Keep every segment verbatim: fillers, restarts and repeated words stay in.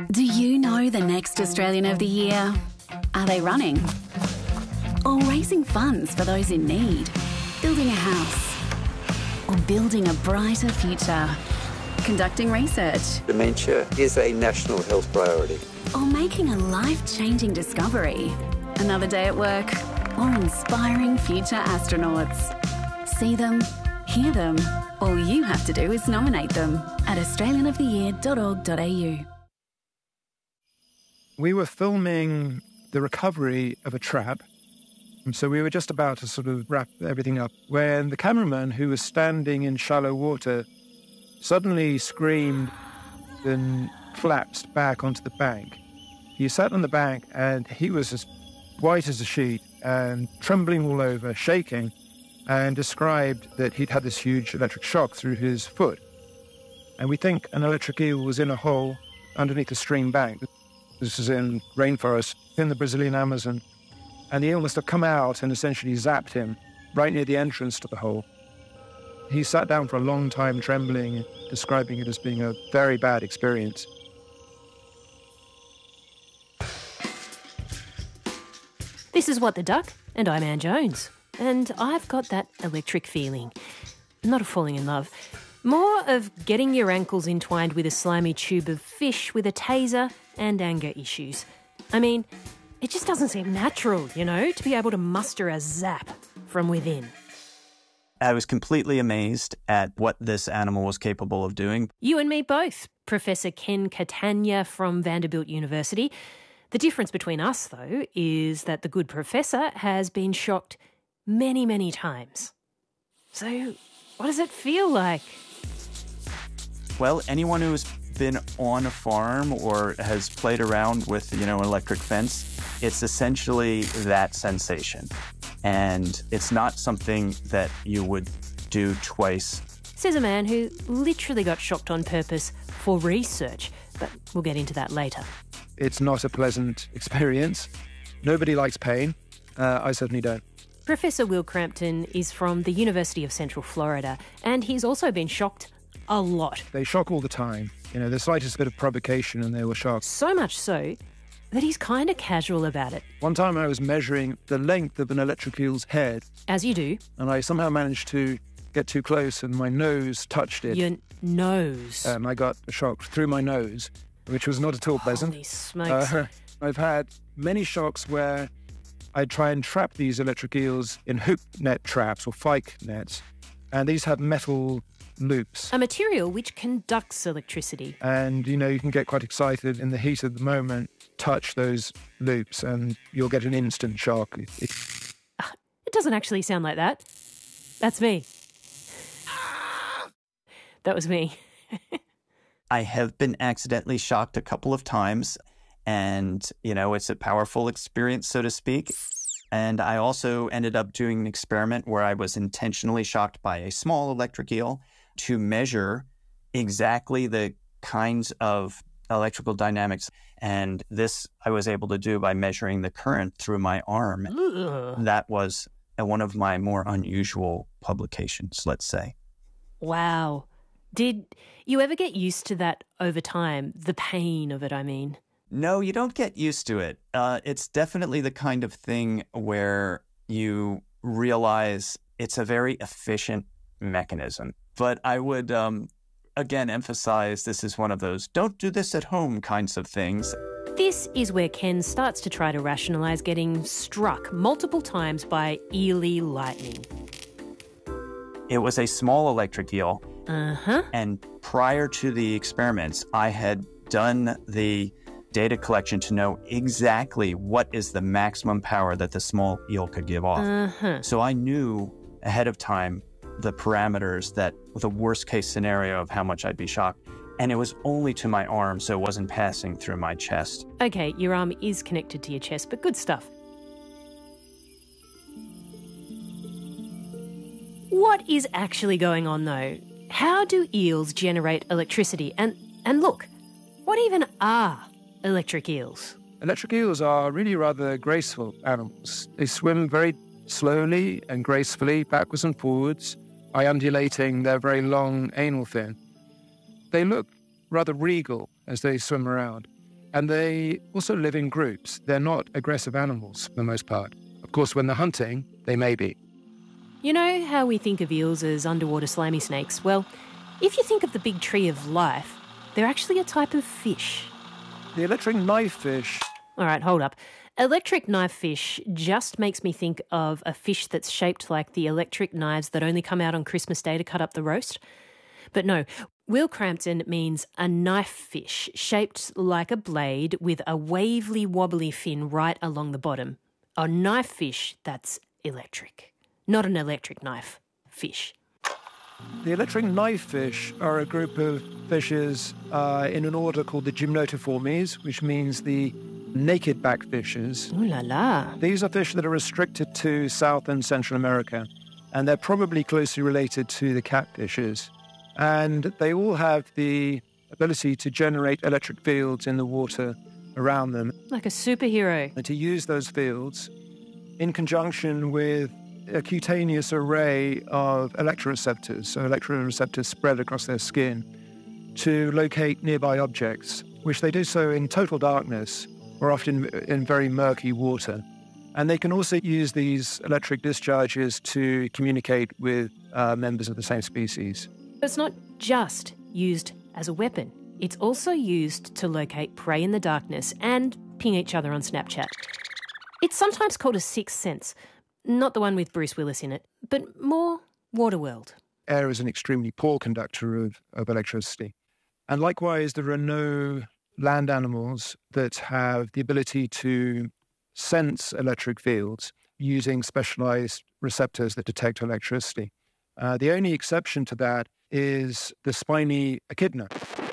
Do you know the next Australian of the Year? Are they running? Or raising funds for those in need? Building a house? Or building a brighter future? Conducting research? Dementia is a national health priority. Or making a life-changing discovery? Another day at work? Or inspiring future astronauts? See them, hear them. All you have to do is nominate them at australian of the year dot org dot a u. We were filming the recovery of a trap, and so we were just about to sort of wrap everything up when the cameraman, who was standing in shallow water, suddenly screamed and collapsed back onto the bank. He sat on the bank and he was as white as a sheet and trembling all over, shaking, and described that he'd had this huge electric shock through his foot. And we think an electric eel was in a hole underneath a stream bank. This is in rainforest in the Brazilian Amazon. And the eel must have come out and essentially zapped him right near the entrance to the hole. He sat down for a long time trembling, describing it as being a very bad experience. This is What the Duck, and I'm Anne Jones. And I've got that electric feeling. Not of falling in love. More of getting your ankles entwined with a slimy tube of fish with a taser and anger issues. I mean, it just doesn't seem natural, you know, to be able to muster a zap from within. I was completely amazed at what this animal was capable of doing. You and me both, Professor Ken Catania from Vanderbilt University. The difference between us, though, is that the good professor has been shocked many, many times. So, what does it feel like? Well, anyone who's been on a farm or has played around with, you know, an electric fence, it's essentially that sensation. And it's not something that you would do twice. Says a man who literally got shocked on purpose for research, but we'll get into that later. It's not a pleasant experience. Nobody likes pain. Uh, I certainly don't. Professor Will Crampton is from the University of Central Florida, and he's also been shocked a lot. They shock all the time. You know, the slightest bit of provocation and they were shocked. So much so that he's kind of casual about it. One time I was measuring the length of an electric eel's head. As you do. And I somehow managed to get too close and my nose touched it. Your nose? And I got shocked through my nose, which was not at all pleasant. Holy smokes. Uh, I've had many shocks where I try and trap these electric eels in hook net traps or fyke nets. And these have metal loops. A material which conducts electricity. And, you know, you can get quite excited in the heat of the moment, touch those loops, and you'll get an instant shock. It, it... it doesn't actually sound like that. That's me. That was me. I have been accidentally shocked a couple of times, and, you know, it's a powerful experience, so to speak. And I also ended up doing an experiment where I was intentionally shocked by a small electric eel to measure exactly the kinds of electrical dynamics. And this I was able to do by measuring the current through my arm. Ugh. That was one of my more unusual publications, let's say. Wow. Did you ever get used to that over time? The pain of it, I mean. No, you don't get used to it. Uh, it's definitely the kind of thing where you realize it's a very efficient mechanism. But I would, um, again, emphasize this is one of those don't do this at home kinds of things. This is where Ken starts to try to rationalise getting struck multiple times by eely lightning. It was a small electric eel. Uh-huh. And prior to the experiments, I had done the data collection to know exactly what is the maximum power that the small eel could give off. Uh-huh. So I knew ahead of time the parameters that the worst case scenario of how much I'd be shocked. And it was only to my arm, so it wasn't passing through my chest. Okay, your arm is connected to your chest, but good stuff. What is actually going on, though? How do eels generate electricity? And and look, what even are electric eels? Electric eels are really rather graceful animals. They swim very slowly and gracefully, backwards and forwards, by undulating their very long anal fin. They look rather regal as they swim around. And they also live in groups. They're not aggressive animals for the most part. Of course, when they're hunting, they may be. You know how we think of eels as underwater slimy snakes? Well, if you think of the big tree of life, they're actually a type of fish. The electric knife fish. All right, hold up. Electric knife fish just makes me think of a fish that's shaped like the electric knives that only come out on Christmas Day to cut up the roast. But no, Will Crampton means a knife fish shaped like a blade with a wavely wobbly fin right along the bottom. A knife fish that's electric, not an electric knife fish. The electric knife fish are a group of fishes uh, in an order called the Gymnotiformes, which means the naked back fishes. Ooh la la. These are fish that are restricted to South and Central America, and they're probably closely related to the catfishes. And they all have the ability to generate electric fields in the water around them. Like a superhero. And to use those fields in conjunction with a cutaneous array of electroreceptors, so electroreceptors spread across their skin, to locate nearby objects, which they do so in total darkness or often in very murky water. And they can also use these electric discharges to communicate with uh, members of the same species. It's not just used as a weapon. It's also used to locate prey in the darkness and ping each other on Snapchat. It's sometimes called a sixth sense. Not the one with Bruce Willis in it, but more Waterworld. Air is an extremely poor conductor of, of electricity. And likewise, there are no land animals that have the ability to sense electric fields using specialized receptors that detect electricity. Uh, the only exception to that is the spiny echidna.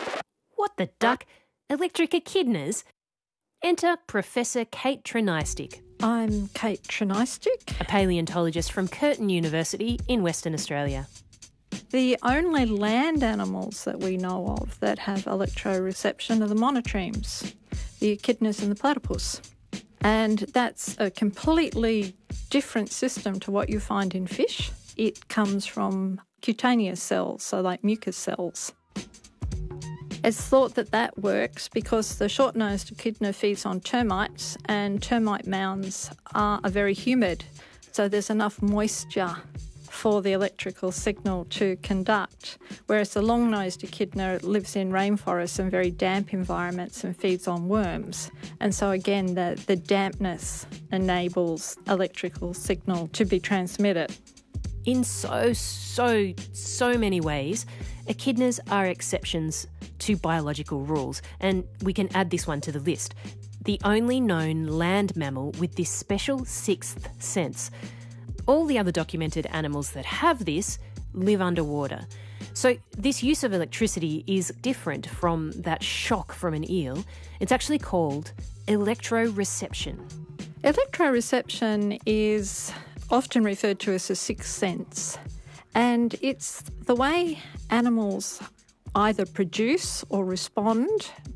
What the duck? Electric echidnas? Enter Professor Kate Trinistick. I'm Kate Trinistick. A paleontologist from Curtin University in Western Australia. The only land animals that we know of that have electroreception are the monotremes, the echidnas and the platypus. And that's a completely different system to what you find in fish. It comes from cutaneous cells, so like mucus cells. It's thought that that works because the short-nosed echidna feeds on termites, and termite mounds are, are very humid, so there's enough moisture for the electrical signal to conduct, whereas the long-nosed echidna lives in rainforests and very damp environments and feeds on worms. And so again, the, the dampness enables electrical signal to be transmitted. In so, so, so many ways, echidnas are exceptions to biological rules, and we can add this one to the list. The only known land mammal with this special sixth sense. All the other documented animals that have this live underwater. So this use of electricity is different from that shock from an eel. It's actually called electroreception. Electroreception is often referred to as a sixth sense, and it's the way animals either produce or respond